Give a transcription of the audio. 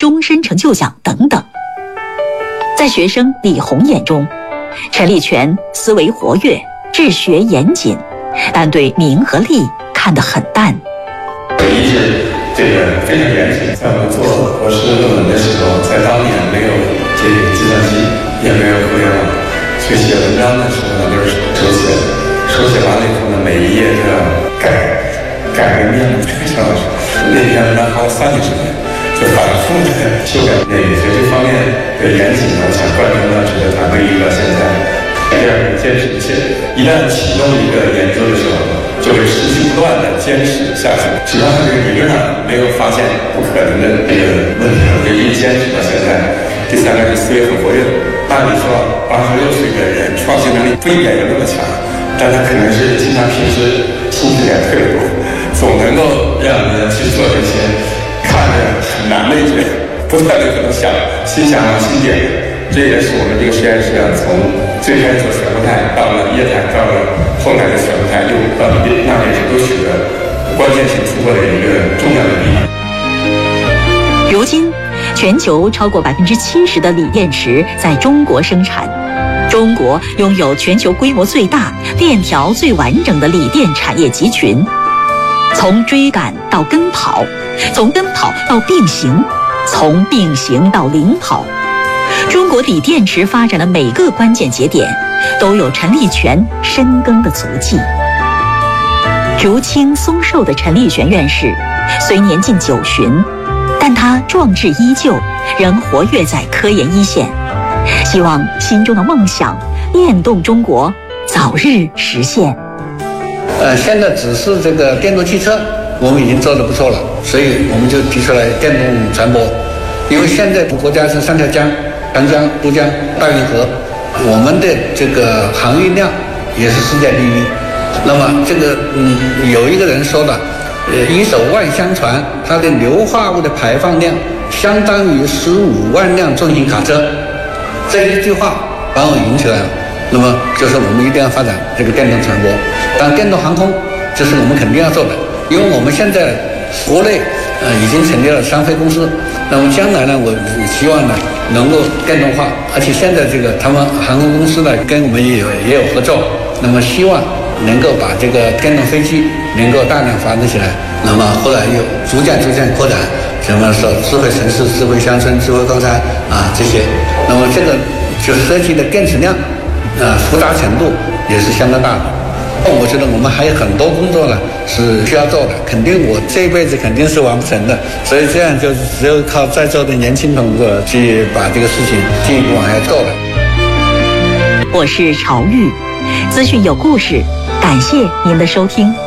终身成就奖等等。在学生李红眼中，陈立全思维活跃，治学严谨，但对名和利看得很淡。 一是这个非常严谨，在我们做博士论文的时候，在当年没有这个计算机，也没有互联网，所以写文章的时候呢，就是手写，手写完了以后呢，每一页都要改个面目，非常那篇文章花了3年时间，就反复的修改内容，所以这方面的严谨，我想贯穿到整个团队一直到现在。第二个坚持，一旦启动一个研究的时候，就会持续不断的坚持下去。只要这个理论上没有发现不可能的这个问题，就一直坚持到现在。第三个是思维很活跃。按理说86岁的人创新能力不应该有那么强，但他可能是经常平时兴趣点特别多，总能够让人去做这些看着很难的一些，不断的可能新想法新点子。这也是我们这个实验室从最开始做水活态，到了液态，到了后来的水活态，又到了钠电池，都取得关键性突破的一个重要的地方。 如今，全球超过70%的锂电池在中国生产。中国拥有全球规模最大、链条最完整的锂电产业集群。从追赶到跟跑，从跟跑到并行，从并行到领跑。中国锂电池发展的每个关键节点，都有陈立全深耕的足迹。竹青松寿的陈立全院士，虽年近90，但他壮志依旧，仍活跃在科研一线。希望心中的梦想，电动中国早日实现。 现在只是这个电动汽车，我们已经做得不错了，所以我们就提出来电动船舶。因为现在国家是3条江。长江、珠江、大运河，我们的这个航运量也是世界第一。那么这个有一个人说了，一艘万箱船，它的硫化物的排放量相当于15万辆重型卡车。这一句话把我引起来了。那么就是我们一定要发展这个电动船舶，当然电动航空这是我们肯定要做的，因为我们现在国内已经成立了商飞公司，那么将来呢，我希望呢能够电动化，而且现在这个他们航空公司呢跟我们也有合作，那么希望能够把这个电动飞机能够大量发展起来，那么后来又逐渐扩展，什么说智慧城市、智慧乡村、智慧高山这些，那么这个就涉及的电池量复杂程度也是相当大的。我觉得我们还有很多工作呢是需要做的，肯定我这一辈子肯定是完不成的，所以这样就只有靠在座的年轻同志去把这个事情进一步往下做了。 我是朝玉，资讯有故事，感谢您的收听。